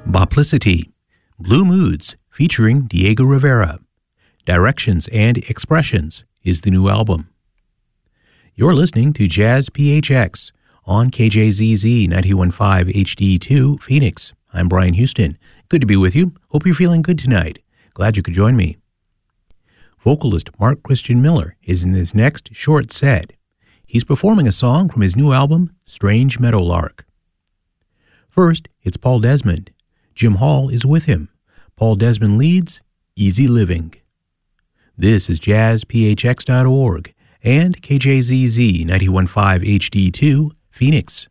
Boplicity, Blue Moods featuring Diego Rivera. Directions and Expressions is the new album. You're listening to Jazz PHX on KJZZ 91.5 HD2 Phoenix. I'm Brian Houston. Good to be with you. Hope you're feeling good tonight. Glad you could join me. Vocalist Mark Christian Miller is in this next short set. He's performing a song from his new album, Strange Meadowlark. First, it's Paul Desmond. Jim Hall is with him. Paul Desmond leads Easy Living. This is jazzphx.org and KJZZ 91.5 HD2 Phoenix.